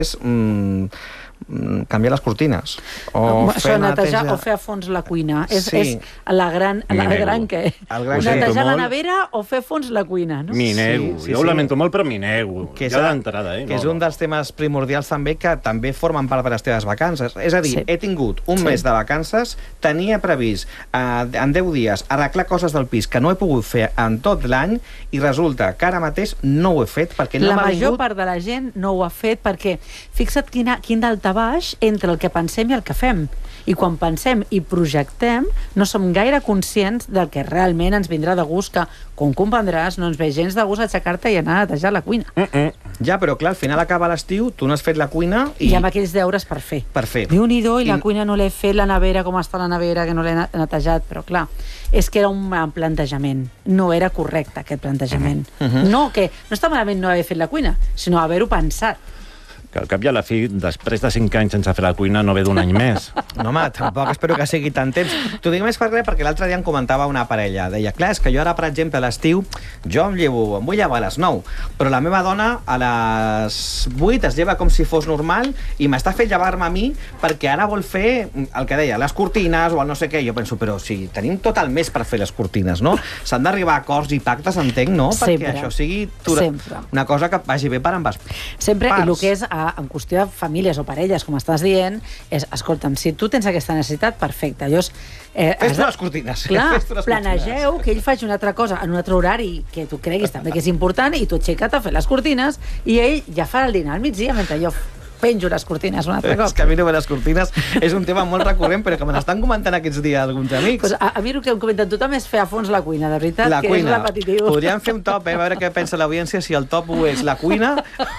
és canviar les cortines. Això, netejar o fer a fons la cuina. És la gran que... Netejar la nevera o fer a fons la cuina, no? M'hi nego. Jo ho lamento molt, però m'hi nego. Ja d'entrada, que és un dels temes primordials també que també formen part de les teves vacances. És a dir, he tingut un mes de vacances, tenia previst en 10 dies arreglar coses del pis que no he pogut fer en tot l'any i resulta que ara mateix no ho he fet perquè no m'ha vingut... La major part de la gent no ho ha fet perquè fixa't quin daltabaix entre el que pensem i el que fem. I quan pensem i projectem, no som gaire conscients del que realment ens vindrà de gust, que, com comprendràs, no ens ve gens de gust aixecar-te i anar a netejar la cuina. Ja, però clar, al final acaba l'estiu, tu no has fet la cuina i... Hi ha aquells deures per fer. Déu-n'hi-do, i la cuina no l'he fet, la nevera, com està la nevera, que no l'he netejat, però clar, és que era un plantejament. No era correcte, aquest plantejament. No està malament no haver fet la cuina, sinó haver-ho pensat. Que al cap i a la fi, després de 5 anys sense fer la cuina, no ve d'un any més. No, home, tampoc espero que sigui tant temps. T'ho dic més perquè l'altre dia em comentava una parella. Deia, clar, és que jo ara, per exemple, a l'estiu, jo em vull llevar a les 9, però la meva dona a les 8 es lleva com si fos normal i m'està fent llevar-me a mi perquè ara vol fer el que deia, les cortines o el no sé què. Jo penso, però si tenim tot el mes per fer les cortines, no? S'han d'arribar a acords i pactes, entenc, no? Perquè això sigui una cosa que vagi bé per ambes parts. Sempre, i el que és en qüestió de famílies o parelles, com estàs dient, és, escolta'm, si tu tens aquesta necessitat, perfecte. Fes-te les cortines. Clar, planegeu que ell faci una altra cosa en un altre horari que tu creguis també que és important i tu aixeca't a fer les cortines i ell ja farà el dinar al migdia mentre jo penjo les cortines un altre cop. És que a mi no ve les cortines és un tema molt recurrent, però que me n'estan comentant aquests dies alguns amics. Pues a mi el que em comenten tothom és fer a fons la cuina, de veritat, que és repetitiu. Podríem fer un top, a veure què pensa l'audiència, si el top 1 és la cuina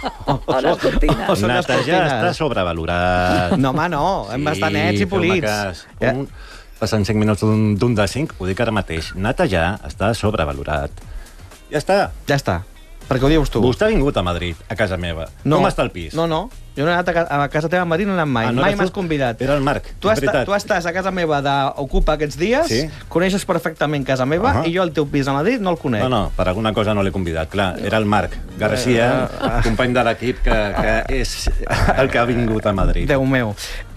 o les cortines. O netejar està sobrevalorat. No, home, no. Hem d'estar nets i polits. Passant 5 minuts d'un de 5, ho dic ara mateix. Netejar està sobrevalorat. Ja està. Ja està. Perquè ho dius tu. Vostè ha vingut a Madrid, a casa meva. Com està el pis? No. Jo no he anat a casa teva a Madrid, no he anat mai. Mai m'has convidat. Era el Marc, tu estàs a casa meva d'Ocupa aquests dies, coneixes perfectament casa meva, i jo el teu pis a Madrid no el conec. No, per alguna cosa no l'he convidat. Clar, era el Marc Garcia, company de l'equip, que és el que ha vingut a Madrid. Déu meu.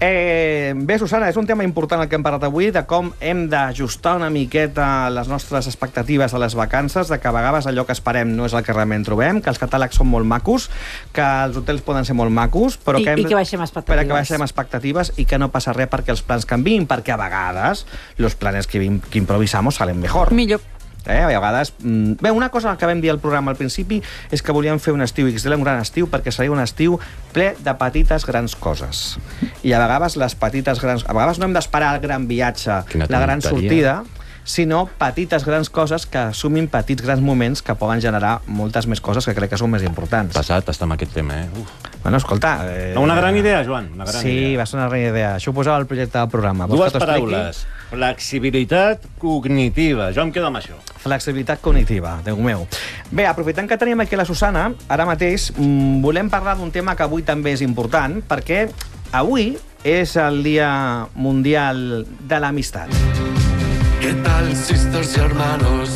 Bé, Susana, és un tema important el que hem parlat avui, de com hem d'ajustar una miqueta les nostres expectatives a les vacances, de que a vegades allò que esperem no és el que realment trobem, que els catàlegs són molt macos, que els hotels poden ser molt macos, però i que baixem expectatives. Per que baixem expectatives i que no passa res perquè els plans canviïn, perquè a vegades los planes que improvisamos salen mejor. Millor. A vegades... Bé, una cosa que vam dir al programa al principi és que volíem fer un estiu XL, un gran estiu, perquè seria un estiu ple de petites grans coses. I a vegades les petites grans... A vegades no hem d'esperar el gran viatge, la gran sortida, sinó petites grans coses que sumin petits grans moments que poden generar moltes més coses que crec que són més importants. Passat està amb aquest tema, Bueno, escolta... Una gran idea, Joan, una gran idea. Sí, va ser una gran idea. Això ho posava al projecte del programa. Dues paraules. Flexibilitat cognitiva. Jo em quedo amb això. Flexibilitat cognitiva, Déu meu. Bé, aprofitant que tenim aquí la Susana, ara mateix volem parlar d'un tema que avui també és important, perquè avui és el Dia Mundial de l'Amistat. ¿Qué tal, sisters y hermanos?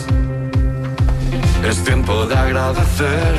Es tiempo de agradecer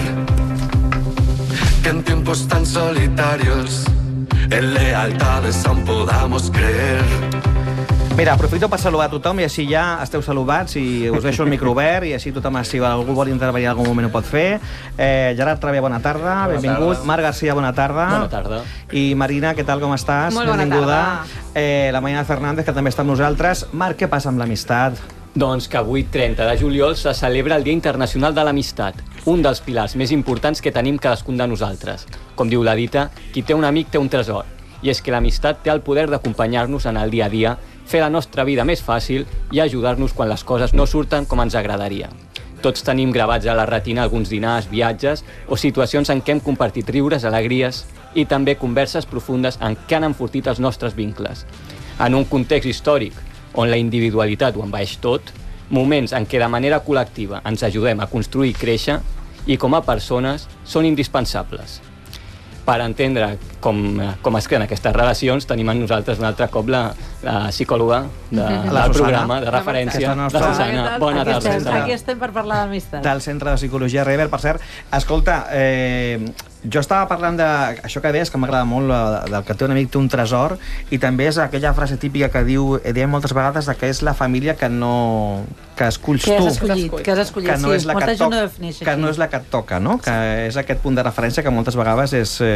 que en tiempos tan solitarios en lealtades aún podamos creer. Mira, aprofito per saludar a tothom i així ja esteu saludats i us deixo el micro obert i així tothom, si algú vol intervenir en algun moment ho pot fer. Gerard Travé, bona tarda, benvingut. Marc Garcia, bona tarda. Bona tarda. I Marina, què tal, com estàs? Molt bona tarda. La Marina Fernández, que també està amb nosaltres. Marc, què passa amb l'amistat? Doncs que avui, 30 de juliol, se celebra el Dia Internacional de l'Amistat, un dels pilars més importants que tenim cadascun de nosaltres. Com diu la dita, qui té un amic té un tresor. I és que l'amistat té el poder d'acompanyar-nos en el dia a dia, fer la nostra vida més fàcil i ajudar-nos quan les coses no surten com ens agradaria. Tots tenim gravats a la retina alguns dinars, viatges o situacions en què hem compartit riures, alegries i també converses profundes en què han enfortit els nostres vincles. En un context històric on la individualitat ho envaeix tot, moments en què de manera col·lectiva ens ajudem a construir i créixer i com a persones són indispensables. Per entendre com es creen aquestes relacions, tenim amb nosaltres un altre cop la psicòloga del programa, de referència, la Susana. Bona tarda. Aquí estem per parlar d'amistat. Del Centre de Psicologia Rever, per cert. Escolta, Jo estava parlant d'això que deies, que m'agrada molt, del que té un amic té un tresor, i també és aquella frase típica que diem moltes vegades que és la família que esculls tu. Que has escollit, que no és la que molta gent ho defineix així. Que no és la que et toca, no? Que és aquest punt de referència que moltes vegades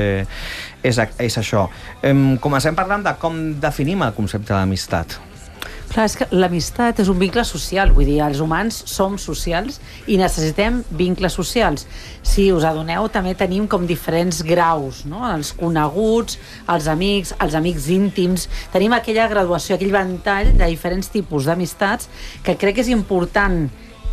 és això. Comencem parlant de com definim el concepte d'amistat. Clar, és que l'amistat és un vincle social, vull dir, els humans som socials i necessitem vincles socials. Si us adoneu, també tenim com diferents graus, no? Els coneguts, els amics íntims, tenim aquella graduació, aquell ventall de diferents tipus d'amistats que crec que és important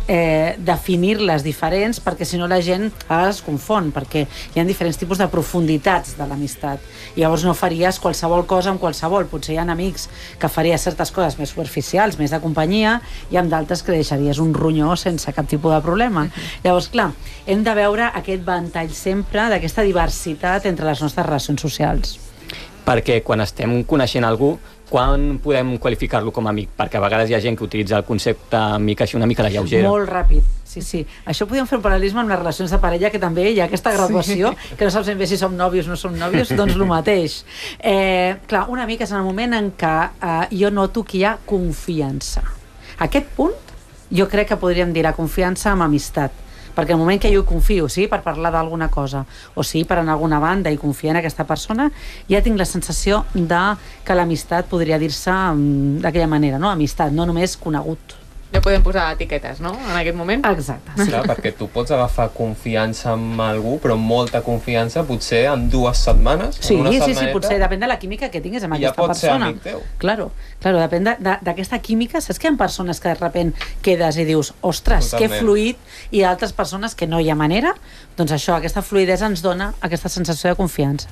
definir-les diferents, perquè si no la gent a vegades es confon, perquè hi ha diferents tipus de profunditats de l'amistat. Llavors no faries qualsevol cosa amb qualsevol. Potser hi ha amics que faries certes coses més superficials, més de companyia, i amb d'altres que deixaries un ronyó sense cap tipus de problema. Llavors, clar, hem de veure aquest ventall sempre d'aquesta diversitat entre les nostres relacions socials. Perquè quan estem coneixent algú, quan podem qualificar-lo com a amic? Perquè a vegades hi ha gent que utilitza el concepte amic així una mica a la lleugera. Molt ràpid, sí. Això podríem fer un paral·lelisme amb les relacions de parella, que també hi ha aquesta graduació, que no saps ben bé si som nòvios o no som nòvios, doncs el mateix. Clar, un amic és en el moment en què jo noto que hi ha confiança. Aquest punt, jo crec que podríem dir la confiança amb amistat. Perquè el moment que jo confio, sí, per parlar d'alguna cosa, o sí, per anar a alguna banda i confiar en aquesta persona, ja tinc la sensació de que l'amistat podria dir-se d'aquella manera, no? Amistat, no només conegut. Ja podem posar etiquetes, no?, en aquest moment. Exacte. Sí. Clar, perquè tu pots agafar confiança amb algú, però molta confiança potser en 2 setmanes, sí, en una setmaneta. Sí, potser depèn de la química que tinguis amb aquesta persona. Ja pot ser amic teu. Claro, depèn d'aquesta química. Saps que hi ha persones que de repent quedes i dius, ostres, que fluid, i altres persones que no hi ha manera? Doncs això, aquesta fluidesa ens dona aquesta sensació de confiança.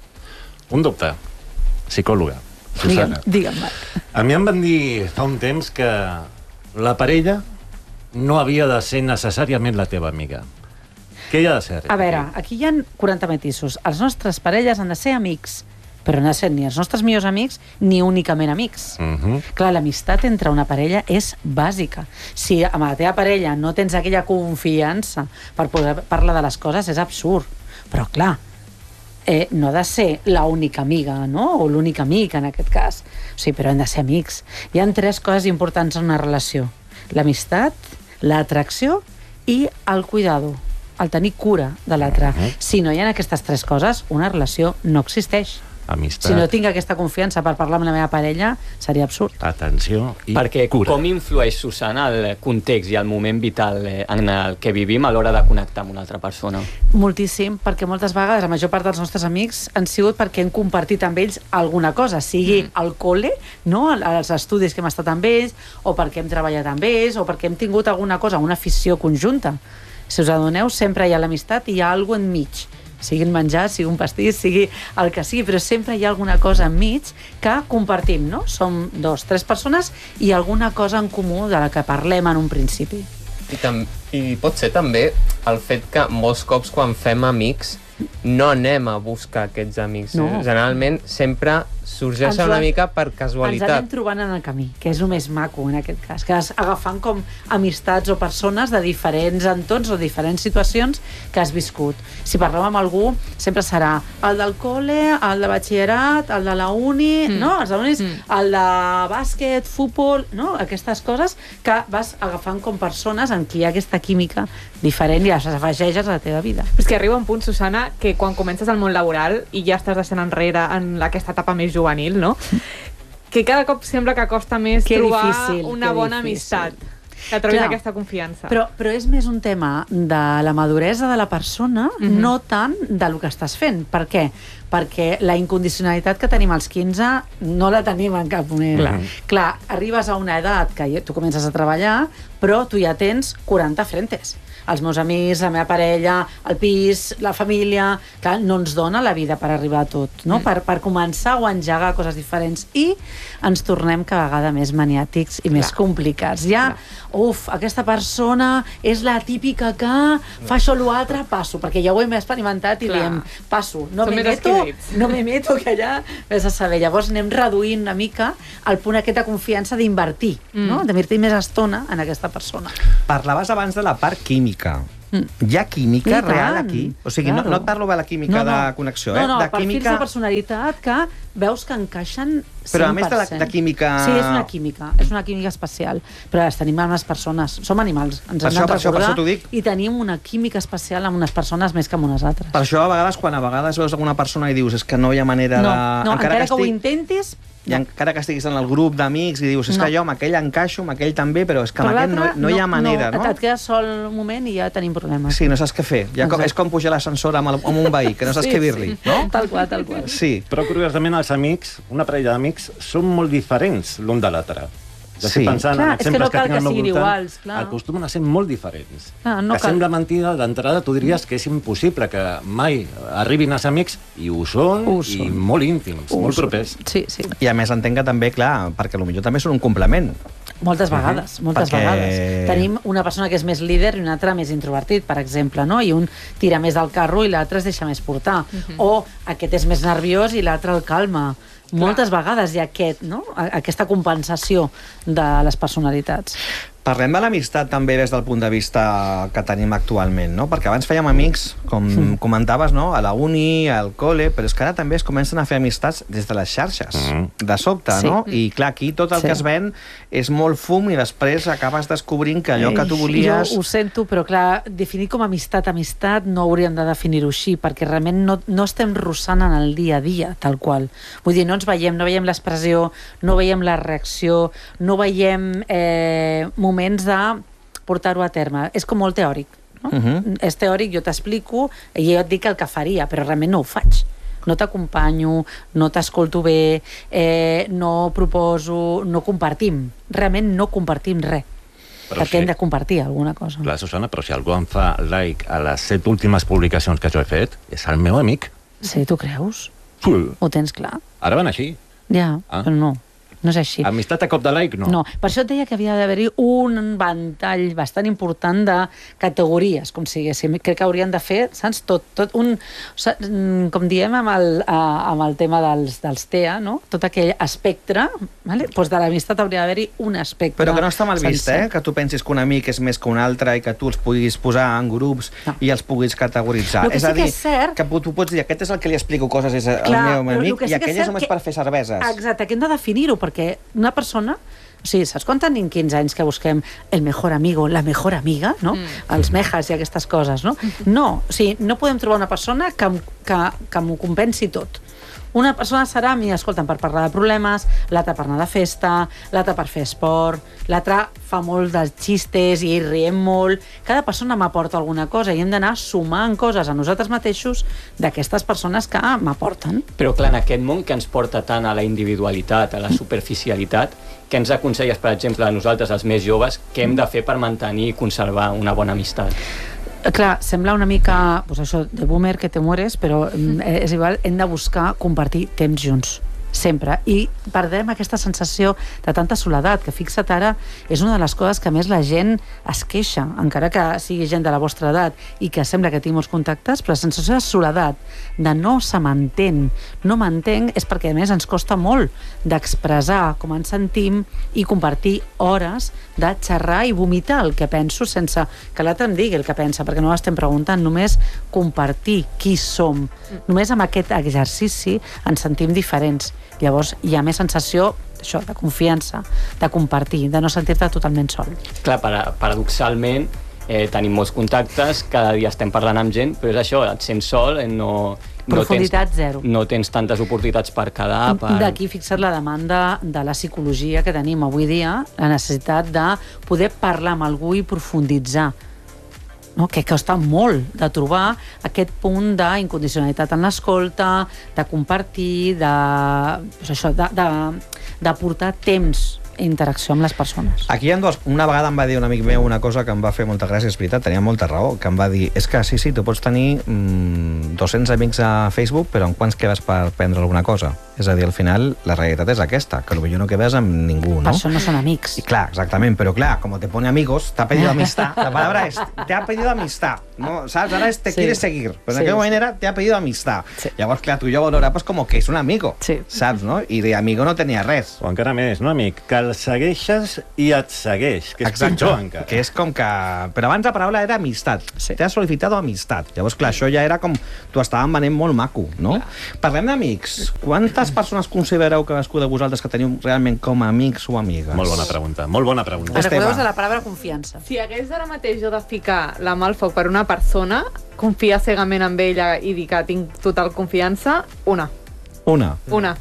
Un dubte. Psicòloga. Susana. Digue'm, Marc. A mi em van dir fa un temps que la parella no havia de ser necessàriament la teva amiga. Què hi ha de ser? A veure, aquí hi ha 40 matisos. Els nostres parelles han de ser amics, però no han de ser ni els nostres millors amics ni únicament amics. Clar, l'amistat entre una parella és bàsica. Si amb la teva parella no tens aquella confiança per poder parlar de les coses, és absurd. Però clar, no ha de ser l'única amiga, no? O l'únic amic, en aquest cas. Sí, però hem de ser amics. Hi ha 3 coses importants en una relació. L'amistat, l'atracció i el cuidado, el tenir cura de l'altre. Si no hi ha aquestes 3 coses, una relació no existeix. Amistat. Si no tinc aquesta confiança per parlar amb la meva parella, seria absurd. Atenció i perquè cura. Com influeix, Susana, el context i el moment vital en el que vivim a l'hora de connectar amb una altra persona? Moltíssim, perquè moltes vegades la major part dels nostres amics han sigut perquè hem compartit amb ells alguna cosa, sigui al col·le, no? Els estudis que hem estat amb ells, o perquè hem treballat amb ells, o perquè hem tingut alguna cosa, una afició conjunta. Si us adoneu, sempre hi ha l'amistat i hi ha alguna cosa enmig. Sigui un menjar, sigui un pastís, sigui el que sigui, però sempre hi ha alguna cosa enmig que compartim, no? Som 2, 3 persones i alguna cosa en comú de la que parlem en un principi. I pot ser també el fet que molts cops quan fem amics no anem a buscar aquests amics. No. Generalment sempre sorgeix una mica per casualitat. Ens anem trobant en el camí, que és el més maco en aquest cas, que és agafant com amistats o persones de diferents entorns o diferents situacions que has viscut. Si parlem amb algú, sempre serà el del col·le, el de batxillerat, el de la uni, no? Els de unis, el de bàsquet, futbol, no? Aquestes coses que vas agafant com persones en qui hi ha aquesta química diferent i les afegeixes a la teva vida. És que arriba un punt, Susana, que quan comences el món laboral i ja estàs deixant enrere en aquesta etapa més juvenil, no? Que cada cop sembla que costa més trobar una bona amistat que trobis aquesta confiança. Però és més un tema de la maduresa de la persona, no tant del que estàs fent. Per què? Perquè la incondicionalitat que tenim als 15 no la tenim en cap moment. Clar, arribes a una edat que tu comences a treballar, però tu ja tens 40 frentes. Els meus amics, la meva parella, el pis, la família... Clar, no ens dona la vida per arribar a tot, no? Per començar o engegar coses diferents. I ens tornem cada vegada més maniàtics i més complicats. Ja, aquesta persona és la típica que fa això o l'altre, passo, perquè ja ho hem experimentat i diem, passo, no me meto, que allà vés a saber. Llavors anem reduint una mica el punt aquest de confiança d'invertir, no? D'invertir més estona en aquesta persona. Parlaves abans de la part química. Hi ha química real aquí? O sigui, no et parlo de la química de connexió, No, de per química... fils de personalitat que veus que encaixen 100%. Però a més de química... Sí, és una química especial, però les tenim amb les persones. Som animals, ens hem de recordar, i tenim una química especial amb unes persones més que amb unes altres. Per això, quan a vegades veus alguna persona i dius és que no hi ha manera de... No, encara que ho intentis... I encara que estiguis en el grup d'amics i dius, és que jo amb aquell encaixo, amb aquell també, però és que amb aquest no hi ha manera, no? Et quedes sol un moment i ja tenim problemes. Sí, no saps què fer. És com pujar l'ascensor amb un veí, que no saps què dir-li, no? Tal qual. Sí. Però, curiosament, els amics, una parella d'amics, són molt diferents l'un de l'altre. Sí. Clar, és que no cal que siguin iguals, clar. Acostumen a ser molt diferents. Que sembla mentida, d'entrada tu diries que és impossible que mai arribin els amics, i ho són, i molt íntims, molt propers. Sí. I a més entenc que també, clar, perquè potser també són un complement. Moltes vegades. Tenim una persona que és més líder i una altra més introvertit, per exemple, no? I un tira més del carro i l'altre es deixa més portar. O aquest és més nerviós i l'altre el calma. Moltes vegades hi ha aquesta compensació de les personalitats. Parlem de l'amistat també des del punt de vista que tenim actualment, no? Perquè abans fèiem amics, com comentaves, no? A la uni, al col·le, però és que ara també es comencen a fer amistats des de les xarxes, de sobte, no? I clar, aquí tot el que es ven és molt fum i després acabes descobrint que allò que tu volies... Jo ho sento, però clar, definir com amistat no hauríem de definir-ho així, perquè realment no estem rossant en el dia a dia, tal qual. Vull dir, no ens veiem, no veiem l'expressió, no veiem la reacció, no veiem moments de portar-ho a terme. És com molt teòric, no? És teòric, jo t'explico i jo et dic el que faria, però realment no ho faig. No t'acompanyo, no t'escolto bé, no proposo, no compartim. Realment no compartim res. Perquè hem de compartir alguna cosa. Clar, Susana, però si algú em fa like a les 7 últimes publicacions que jo he fet, és el meu amic. Sí, tu creus? Ho tens clar. Ara van així. Ja, però no. No és així. Amistat a cop de like, no? No, per això et deia que havia d'haver-hi un ventall bastant important de categories, com siguéssim. Crec que haurien de fer, saps, tot un... Com diem amb el tema dels TEA, no? Tot aquell espectre, vale? Pues de l'amistat hauria d'haver-hi un espectre. Però que no està mal vist, que tu pensis que un amic és més que un altre i que tu els puguis posar en grups i els puguis categoritzar. És a dir, que tu pots dir, aquest és el que li explico coses, és el meu amic, i aquell és només per fer cerveses. Exacte, que hem de definir-ho, perquè una persona... O sigui, saps quan tenim 15 anys que busquem el mejor amigo, la mejor amiga, no? Els mejas i aquestes coses, no? No, o sigui, no podem trobar una persona que m'ho compensi tot. Una persona serà a mi, escolta'm, per parlar de problemes, l'altra per anar de festa, l'altra per fer esport, l'altra fa molt de xistes i riem molt. Cada persona m'aporta alguna cosa i hem d'anar sumant coses a nosaltres mateixos d'aquestes persones que m'aporten. Però clar, en aquest món que ens porta tant a la individualitat, a la superficialitat, què ens aconselles, per exemple, a nosaltres, els més joves, què hem de fer per mantenir i conservar una bona amistat? Clar, sembla una mica, pues això, de boomer que te mueres, però és igual, hem de buscar compartir temps junts, sempre, i perdrem aquesta sensació de tanta soledat, que fixa't ara, és una de les coses que més la gent es queixa, encara que sigui gent de la vostra edat i que sembla que tingui molts contactes, però la sensació de soledat, de no se m'entén, no m'entenc, és perquè a més ens costa molt d'expressar com ens sentim i compartir hores de xerrar i vomitar el que penso sense que l'altre em digui el que pensa, perquè no l'estem preguntant, només compartir qui som. Només amb aquest exercici ens sentim diferents. Llavors hi ha més sensació això, de confiança, de compartir, de no sentir-te totalment sol. Clar, paradoxalment tenim molts contactes, cada dia estem parlant amb gent, però és això, et sents sol, profunditat zero. No tens tantes oportunitats per quedar. D'aquí fixa't la demanda de la psicologia que tenim avui dia, la necessitat de poder parlar amb algú i profunditzar. No? Que costa molt de trobar aquest punt d'incondicionalitat en l'escolta, de compartir, de portar temps i interacció amb les persones. Aquí hi ha dues. Una vegada em va dir un amic meu una cosa que em va fer molta gràcia, és veritat, tenia molta raó, que em va dir, és que sí, tu pots tenir 200 amics a Facebook, però en quants quedes per prendre alguna cosa? És a dir, al final, la realitat és aquesta, que potser no quedes amb ningú, no? Per això no són amics. I clar, exactament, però clar, com te pone amigos, te ha pedido amistad. La palabra es, te ha pedido amistad, no? ¿Sabes? Ahora es te quieres seguir, però en aquell moment era, te ha pedido amistad. Llavors, clar, tu i jo valorava com que és un amigo, saps, no? I de amigo no tenia res. O encara més, no, amic? Que el segueixes i et segueix, que és pitjor encara. Que és com que... Però abans la paraula era amistat. Te has solicitado amistat. Llavors, clar, això ja era com... T'ho estàvem venent molt maco, no? Parlem d'amics. Quantes persones considereu cadascú de vosaltres que teniu realment com a amics o amigues? Molt bona pregunta, molt bona pregunta. Recordeu-vos de la paraula confiança. Si hagués ara mateix jo de ficar la mà al foc per una persona, confiar cegament en ella i dir que tinc total confiança, una. Una.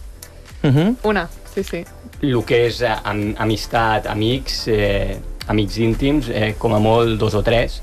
Una, sí. El que és amistat, amics, amics íntims, com a molt 2 o 3,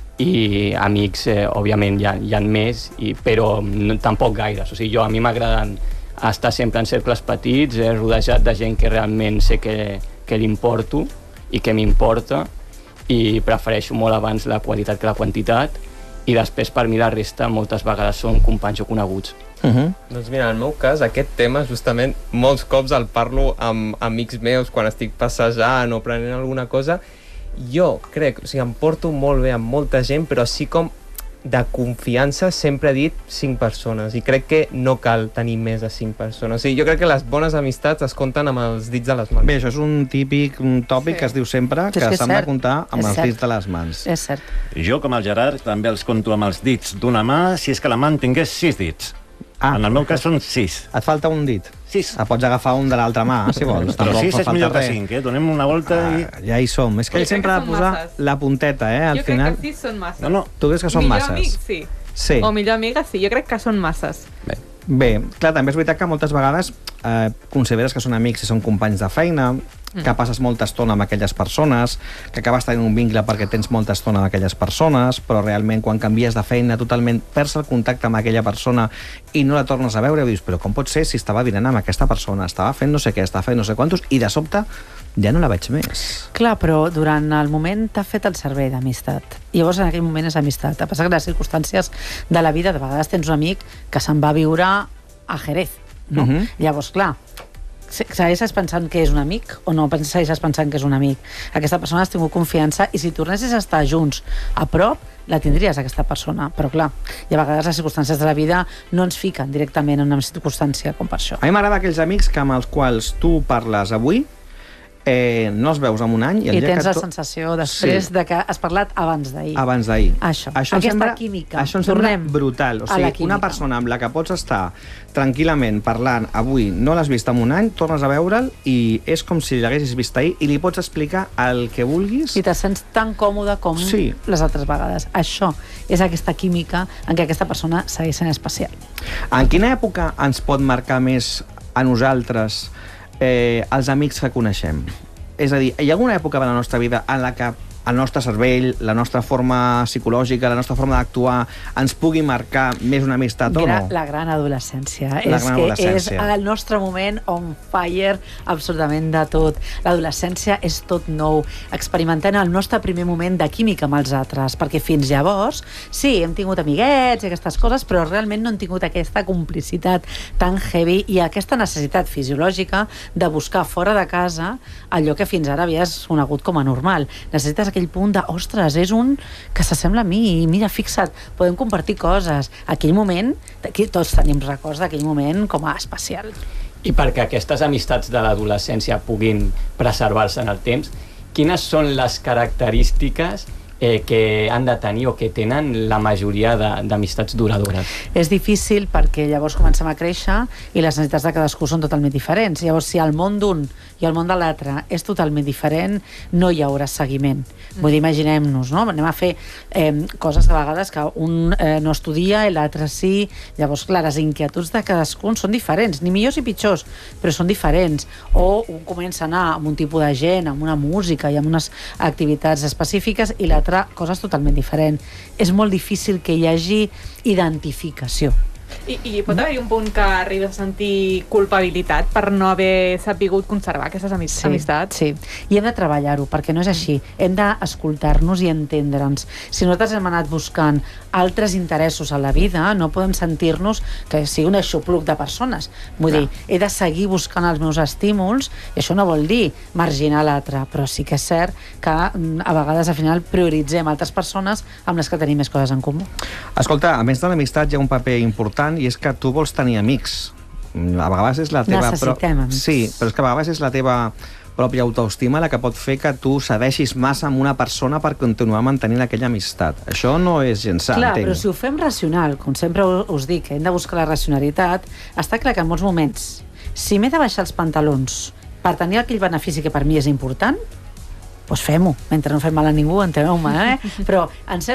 i amics, òbviament, hi ha més, però tampoc gaires. O sigui, a mi m'agraden estar sempre en cercles petits, rodejat de gent que realment sé que li importo i que m'importa, i prefereixo molt abans la qualitat que la quantitat, i després per mi la resta moltes vegades són companys o coneguts. Doncs mira, en el meu cas, aquest tema justament molts cops el parlo amb amics meus quan estic passejant o prenent alguna cosa. Jo crec, o sigui, em porto molt bé amb molta gent, però així com de confiança sempre he dit 5 persones, i crec que no cal tenir més de 5 persones. O sigui, jo crec que les bones amistats es compten amb els dits de les mans. Bé, això és un tòpic que es diu sempre, que s'han de comptar amb els dits de les mans. És cert. Jo, com el Gerard, també els compto amb els dits d'una mà, si és que la mà en tingués 6 dits. En el meu cas són 6. Et falta un dit? 6. Pots agafar un de l'altra mà, si vols. Però 6 és millor que 5, Donem una volta i... Ja hi som. És que ell sempre ha de posar la punteta, al final. Jo crec que 6 són masses. No. Tu creus que són masses? Millor amic, sí. Sí. O millor amiga, sí. Jo crec que són masses. Bé, clar, també és veritat que moltes vegades consideres que són amics i són companys de feina, que passes molta estona amb aquelles persones, que acabes tenint un vincle perquè tens molta estona amb aquelles persones, però realment quan canvies de feina totalment perds el contacte amb aquella persona i no la tornes a veure i dius, però com pot ser si estava dinant amb aquesta persona, estava fent no sé què, estava fent no sé quantos, i de sobte ja no la veig més. Clar, però durant el moment t'ha fet el servei d'amistat. I llavors en aquell moment és amistat. A passar que les circumstàncies de la vida, de vegades tens un amic que se'n va a viure a Jerez, no? Llavors, clar, segueixes pensant que és un amic o no segueixes pensant que és un amic? Aquesta persona has tingut confiança i si tornessis a estar junts a prop, la tindries, aquesta persona. Però clar, i a vegades les circumstàncies de la vida no ens fiquen directament en una circumstància com per això. A mi m'agrada aquells amics amb els quals tu parles avui, no els veus en un any i tens la sensació després de que has parlat abans d'ahir. Abans d'ahir. Això aquesta química. Això em sembla brutal. O sigui, una persona amb la que pots estar tranquil·lament parlant avui, no l'has vist en un any, tornes a veure'l i és com si l'haguessis vist ahir i li pots explicar el que vulguis. I te sents tan còmode com les altres vegades. Això és aquesta química en què aquesta persona segueix sent especial. En quina època ens pot marcar més a nosaltres els amics que coneixem? És a dir, hi ha alguna època de la nostra vida en la que el nostre cervell, la nostra forma psicològica, la nostra forma d'actuar ens pugui marcar més una amistat o no? La gran adolescència. És el nostre moment on fire absolutament de tot. L'adolescència és tot nou. Experimentem el nostre primer moment de química amb els altres, perquè fins llavors, sí, hem tingut amiguets i aquestes coses, però realment no hem tingut aquesta complicitat tan heavy i aquesta necessitat fisiològica de buscar fora de casa allò que fins ara havies conegut com a normal. Necessites aquell punt de, ostres, és un que s'assembla a mi i mira, fixa't, podem compartir coses. Aquell moment, tots tenim records d'aquell moment com a especial. I perquè aquestes amistats de l'adolescència puguin preservar-se en el temps, quines són les característiques que han de tenir o que tenen la majoria d'amistats duradores? És difícil perquè llavors comencem a créixer i les necessitats de cadascú són totalment diferents. Llavors, si el món d'un i el món de l'altre és totalment diferent, no hi haurà seguiment. Vull dir, imaginem-nos, no? Anem a fer coses de vegades que un no estudia i l'altre sí. Llavors, clar, les inquietuds de cadascun són diferents, ni millors ni pitjors, però són diferents. O un comença a anar amb un tipus de gent, amb una música i amb unes activitats específiques i l'altre coses totalment diferents. És molt difícil que hi hagi identificació. I pot haver-hi un punt que arribes a sentir culpabilitat per no haver sapigut conservar aquestes amistats? Sí, i hem de treballar-ho, perquè no és així. Hem d'escoltar-nos i entendre'ns. Si nosaltres hem anat buscant altres interessos a la vida, no podem sentir-nos que sigui un aixopluc de persones. Vull dir, he de seguir buscant els meus estímuls, i això no vol dir marginar l'altre, però sí que és cert que a vegades al final prioritzem altres persones amb les que tenim més coses en comú. Escolta, a més de l'amistat hi ha un paper important i és que tu vols tenir amics. A vegades és la teva... Necessitem amics. Sí, però és que a vegades és la teva pròpia autoestima la que pot fer que tu cedeixis massa amb una persona per continuar mantenint aquella amistat. Això no és gens sa, clar, entenc. però si ho fem racional, com sempre us dic, hem de buscar la racionalitat, està clar que en molts moments, si m'he de baixar els pantalons per tenir aquell benefici que per mi és important, doncs fem-ho, mentre no fem mal a ningú, enteneu-me, però en certs